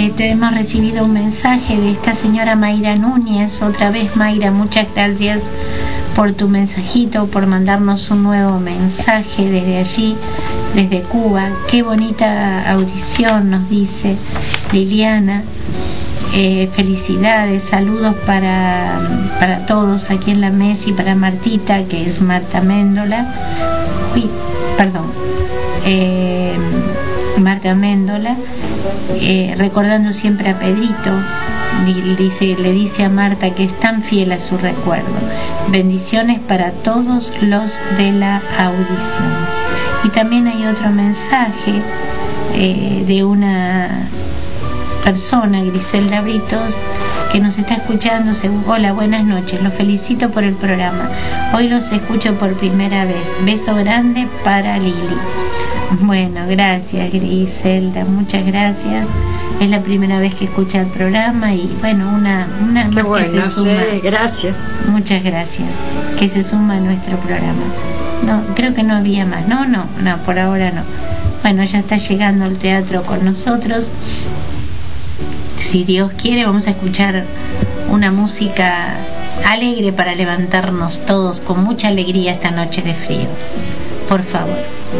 Hemos recibido un mensaje de esta señora Mayra Núñez. Otra vez, Mayra, muchas gracias por tu mensajito, por mandarnos un nuevo mensaje desde allí, desde Cuba. Qué bonita audición, nos dice Liliana. Felicidades, saludos para todos aquí en la mesa y para Martita, que es Marta Méndola. Marta Méndola, recordando siempre a Pedrito. Le dice a Marta que es tan fiel a su recuerdo. Bendiciones para todos los de la audición. Y también hay otro mensaje de una persona, Griselda Britos, que nos está escuchando. Hola, buenas noches, los felicito por el programa. Hoy los escucho por primera vez. Beso grande para Lili. Bueno, gracias Griselda, muchas gracias. Es la primera vez que escucha el programa y bueno, una qué más bueno, que se suma. Sí, gracias. Muchas gracias, que se suma a nuestro programa. No, creo que no había más. No, por ahora no. Bueno, ya está llegando al teatro con nosotros. Si Dios quiere, vamos a escuchar una música alegre para levantarnos todos con mucha alegría esta noche de frío. Por favor.